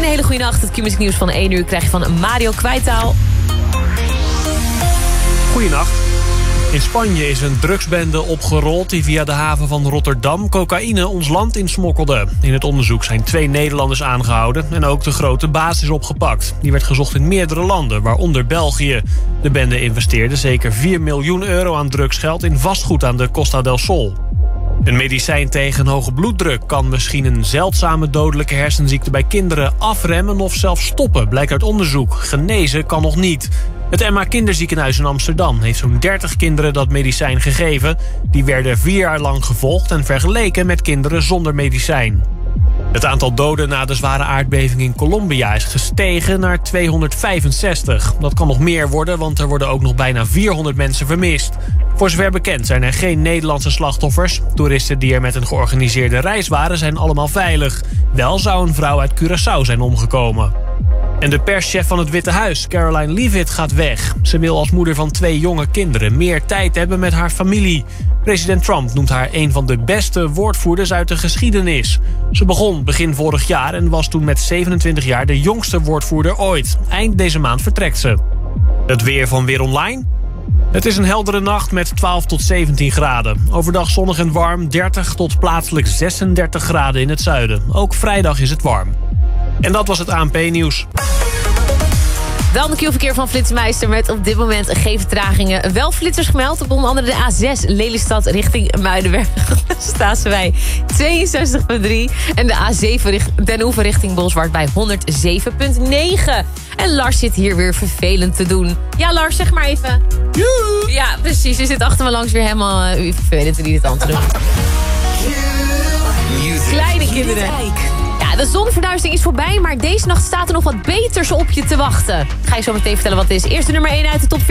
hele goede nacht. Het Q-music nieuws van 1 uur krijg je van Mario Kwijtaal. Goeienacht. In Spanje is een drugsbende opgerold die via de haven van Rotterdam cocaïne ons land insmokkelde. In het onderzoek zijn 2 Nederlanders aangehouden en ook de grote baas is opgepakt. Die werd gezocht in meerdere landen, waaronder België. De bende investeerde zeker 4 miljoen euro aan drugsgeld in vastgoed aan de Costa del Sol. Een medicijn tegen hoge bloeddruk kan misschien een zeldzame dodelijke hersenziekte bij kinderen afremmen of zelfs stoppen, blijkt uit onderzoek. Genezen kan nog niet. Het Emma Kinderziekenhuis in Amsterdam heeft zo'n 30 kinderen dat medicijn gegeven. Die werden 4 jaar lang gevolgd en vergeleken met kinderen zonder medicijn. Het aantal doden na de zware aardbeving in Colombia is gestegen naar 265. Dat kan nog meer worden, want er worden ook nog bijna 400 mensen vermist. Voor zover bekend zijn er geen Nederlandse slachtoffers. Toeristen die er met een georganiseerde reis waren zijn allemaal veilig. Wel zou een vrouw uit Curaçao zijn omgekomen. En de perschef van het Witte Huis, Caroline Leavitt, gaat weg. Ze wil als moeder van 2 jonge kinderen meer tijd hebben met haar familie. President Trump noemt haar een van de beste woordvoerders uit de geschiedenis. Ze begon begin vorig jaar en was toen met 27 jaar de jongste woordvoerder ooit. Eind deze maand vertrekt ze. Het weer van Weer Online. Het is een heldere nacht met 12 tot 17 graden. Overdag zonnig en warm, 30 tot plaatselijk 36 graden in het zuiden. Ook vrijdag is het warm. En dat was het ANP-nieuws. Dan de Q-verkeer van Flitsmeister met op dit moment geen vertragingen. Wel flitsers gemeld op onder andere de A6 Lelystad richting Muidenberg. Staan ze bij 62,3. En de A7 Den Oever richting Bolsward bij 107,9. En Lars zit hier weer vervelend te doen. Ja, Lars, zeg maar even. Joe. Ja, precies. Je zit achter me langs weer helemaal vervelend te niet het aan te doen. Kleine kinderen. Ja, de zonverduistering is voorbij, maar deze nacht staat er nog wat beters op je te wachten. Ga je zo meteen vertellen wat het is. Eerst de nummer 1 uit de top 4.